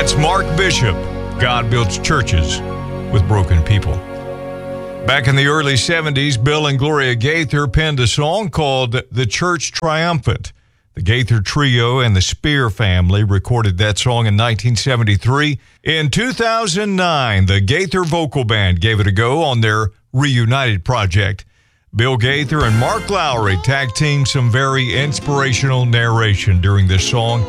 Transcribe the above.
That's Mark Bishop. God builds churches with broken people. Back in the early 70s, Bill and Gloria Gaither penned a song called The Church Triumphant. The Gaither Trio and the Spear family recorded that song in 1973. In 2009, the Gaither Vocal Band gave it a go on their Reunited project. Bill Gaither and Mark Lowry tag-teamed some very inspirational narration during this song.